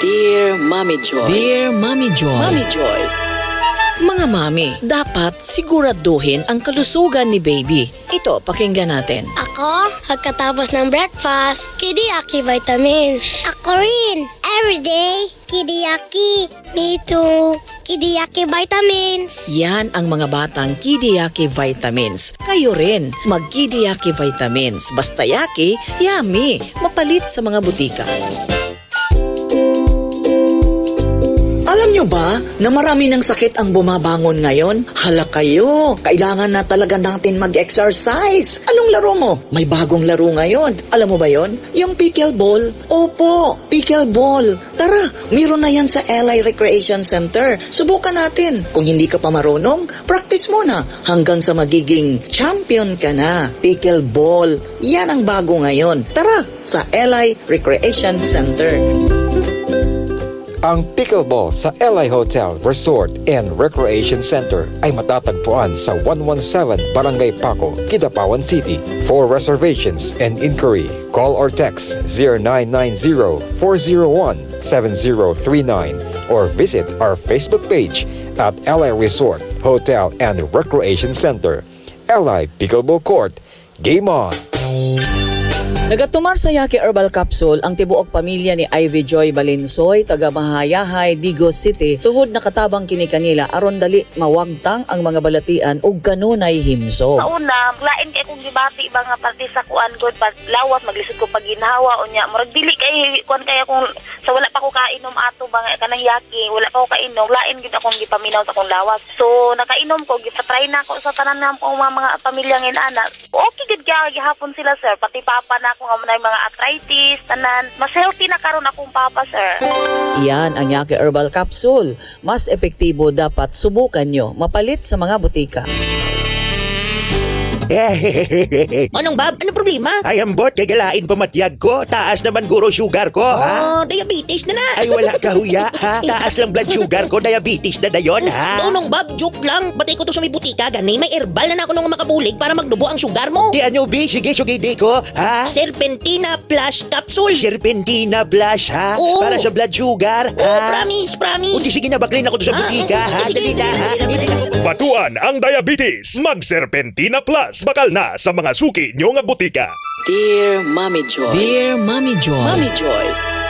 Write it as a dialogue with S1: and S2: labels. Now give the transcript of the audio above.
S1: Dear Mommy Joy.
S2: Dear Mommy Joy.
S1: Mommy Joy. Mga mami, dapat siguraduhin ang kalusugan ni baby. Ito, pakinggan natin.
S3: Ako, pagkatapos ng breakfast, Kidiyaki vitamins. Ako rin, everyday, Kidiyaki. Me too, Kidiyaki vitamins.
S1: Yan ang mga batang Kidiyaki vitamins. Kayo rin, mag-Kidiyaki vitamins. Basta yaki, yummy. Mapalit sa mga butika. Alam nyo ba na marami ng sakit ang bumabangon ngayon? Hala kayo, kailangan na talaga natin mag-exercise. Anong laro mo? May bagong laro ngayon. Alam mo ba yon? Yung pickleball. Opo, pickleball. Tara, meron na yan sa LA Recreation Center. Subukan natin. Kung hindi ka pa marunong, practice mo na hanggang sa magiging champion ka na. Pickleball. Yan ang bago ngayon. Tara, sa LA Recreation Center.
S4: Ang pickleball sa LA Hotel, Resort and Recreation Center ay matatagpuan sa 117 Barangay Paco, Kidapawan City. For reservations and inquiry, call or text 0990-401-7039 or visit our Facebook page at LA Resort, Hotel and Recreation Center. LA Pickleball Court, game on!
S1: Nagatumar sa Yaki Herbal Capsule ang tibuok pamilya ni Ivy Joy Balinsoy, taga Mahayahay, Digos City, tungod nakatabang kini kanila aron dali mawagtang ang mga balatian ug kanunay himso.
S5: Sa una, lain kay kung gibati ba nga parte sa kuan good but lawas maglisod ko pag ginhawa unya murag dili kay kuan kaya kung sa wala pa ko kainom ato ba nga kanang yaki, wala pa ko kainom, lain gid akong gipaminaw sa akong lawas. So nakainom ko, gipatry na ako sa tanan ng mga pamilya ngin ana. Okay gid kaya gihapon sila sir, pati papa na ako nga may mga arthritis, tanan. Mas healthy na karon akong papa, sir.
S1: Iyan ang Yaki Herbal Capsule. Mas epektibo dapat subukan nyo. Mapalit sa mga butika.
S6: Anong Bob? Anong problema?
S7: Ay, ambot, gagalain pamatyag ko. Taas naman guro sugar ko, ha?
S6: Oh, diabetes na na.
S7: Ay, wala ka huya, ha? Taas lang blood sugar ko, diabetes na dayon, ha?
S6: Nonong Bob, joke lang. Batay ko to sa may butika, gani. May herbal na ako nung makabulig para magdubo ang sugar mo.
S7: Di ano, bi? Sige, sugidi ko, ha?
S6: Serpentina Plus Capsule.
S7: Serpentina Plus, ha?
S6: Oo.
S7: Para sa blood sugar, ha?
S6: Oh, promise, promise.
S7: O, di sige na, baklin ako to sa butika, ha?
S6: Sige,
S7: Dali na, ha?
S6: dali.
S8: Batuan ang diabetes. Mag-Serpentina Plus. Bakal na sa mga suki nyo nga butika.
S1: Dear Mommy Joy.
S2: Dear Mommy Joy.
S1: Mommy Joy.